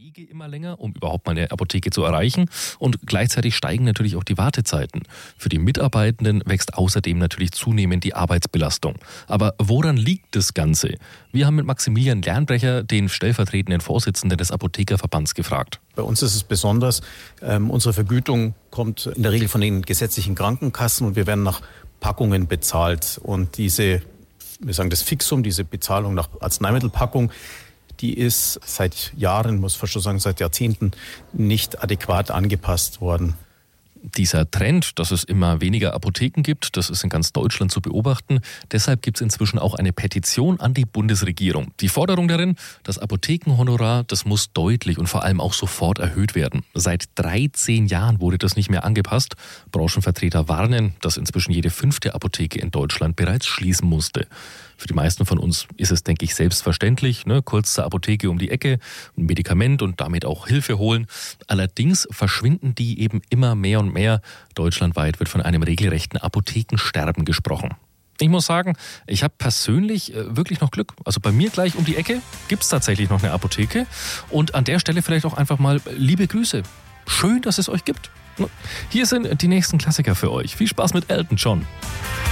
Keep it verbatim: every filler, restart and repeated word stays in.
Wege immer länger, um überhaupt mal eine Apotheke zu erreichen. Und gleichzeitig steigen natürlich auch die Wartezeiten. Für die Mitarbeitenden wächst außerdem natürlich zunehmend die Arbeitsbelastung. Aber woran liegt das Ganze? Wir haben mit Maximilian Lernbrecher, den stellvertretenden Vorsitzenden des Apothekerverbands, gefragt. Bei uns ist es besonders, ähm, unsere Vergütung kommt in der Regel von den gesetzlichen Krankenkassen und wir werden nach Packungen bezahlt. Und diese, wir sagen das Fixum, diese Bezahlung nach Arzneimittelpackung, die ist seit Jahren, muss fast schon sagen seit Jahrzehnten, nicht adäquat angepasst worden. Dieser Trend, dass es immer weniger Apotheken gibt, das ist in ganz Deutschland zu beobachten. Deshalb gibt es inzwischen auch eine Petition an die Bundesregierung. Die Forderung darin, das Apothekenhonorar, das muss deutlich und vor allem auch sofort erhöht werden. Seit dreizehn Jahren wurde das nicht mehr angepasst. Branchenvertreter warnen, dass inzwischen jede fünfte Apotheke in Deutschland bereits schließen musste. Für die meisten von uns ist es, denke ich, selbstverständlich, ne? Kurz zur Apotheke um die Ecke, ein Medikament und damit auch Hilfe holen. Allerdings verschwinden die eben immer mehr und mehr. Deutschlandweit wird von einem regelrechten Apothekensterben gesprochen. Ich muss sagen, ich habe persönlich äh, wirklich noch Glück. Also bei mir gleich um die Ecke gibt es tatsächlich noch eine Apotheke. Und an der Stelle vielleicht auch einfach mal liebe Grüße. Schön, dass es euch gibt. Hier sind die nächsten Klassiker für euch. Viel Spaß mit Elton John.